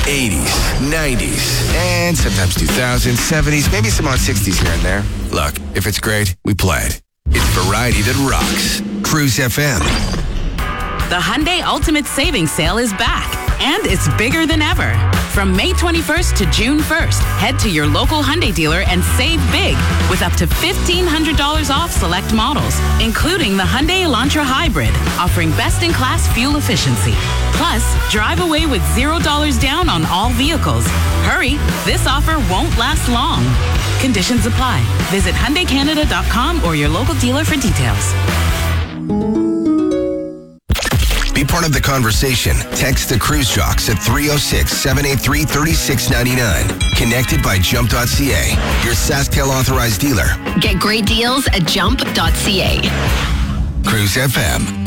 80s, 90s, and sometimes 2000s, 70s, maybe some odd 60s here and there. Look, if it's great, we play it. It's variety that rocks. Cruise FM. The Hyundai Ultimate Savings Sale is back, and it's bigger than ever. From May 21st to June 1st, head to your local Hyundai dealer and save big with up to $1,500 off select models, including the Hyundai Elantra Hybrid, offering best-in-class fuel efficiency. Plus, drive away with $0 down on all vehicles. Hurry, this offer won't last long. Conditions apply. Visit HyundaiCanada.com or your local dealer for details. Be part of the conversation. Text the Cruise Jocks at 306-783-3699. Connected by Jump.ca, your SaskTel authorized dealer. Get great deals at Jump.ca. Cruise FM.